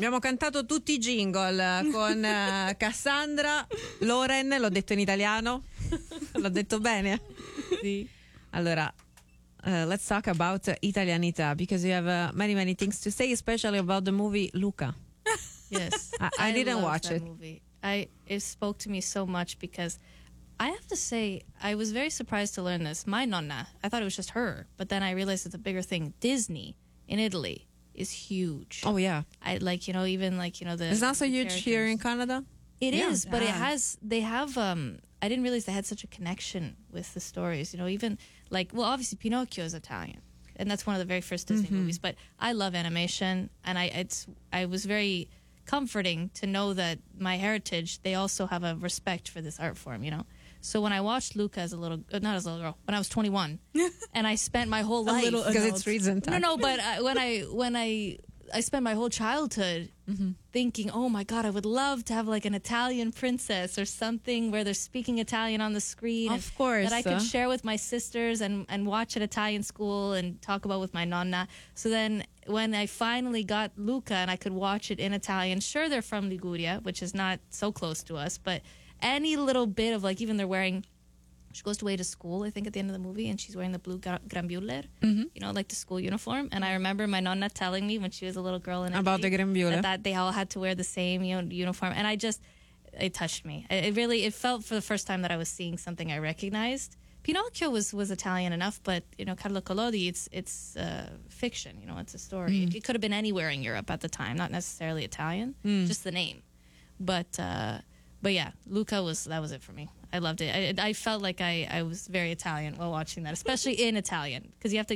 Abbiamo cantato tutti i jingle con Cassandra, Loren, l'ho detto in italiano? L'ho detto bene? Sì. Allora, let's talk about Italianità, because you have many things to say, especially about the movie Luca. Yes. I didn't love watch that it. movie. It spoke to me so much because I have to say I was very surprised to learn this. My nonna, I thought it was just her, but then I realized it's a bigger thing. Disney in Italy is huge. Oh yeah, I like, even like, the it's not so the huge here in characters. Canada. It Yeah. is, but they have I didn't realize they had such a connection with the stories, even like, well, obviously Pinocchio is Italian, and that's one of the very first Disney movies, but I love animation, and I was very comforting to know that my heritage, they also have a respect for this art form, So when I watched Luca as not as a little girl, when I was 21, and I spent my whole life, Because it's reason time. no, but when I spent my whole childhood thinking, oh my God, I would love to have like an Italian princess or something where they're speaking Italian on the screen. Of course. That I could share with my sisters and watch at Italian school and talk about with my nonna. So then when I finally got Luca and I could watch it in Italian, sure, they're from Liguria, which is not so close to us, but any little bit of like, even they're wearing, she goes away to school, I think, at the end of the movie, and she's wearing the blue grembiule, like the school uniform. And I remember my nonna telling me when she was a little girl in About Italy the grembiule. that they all had to wear the same uniform. And it touched me. It felt for the first time that I was seeing something I recognized. Pinocchio was Italian enough, but, Carlo Collodi, it's fiction, it's a story. It could have been anywhere in Europe at the time, not necessarily Italian, just the name. But yeah, Luca that was it for me. I loved it. I felt like I was very Italian while watching that, especially in Italian, because you have to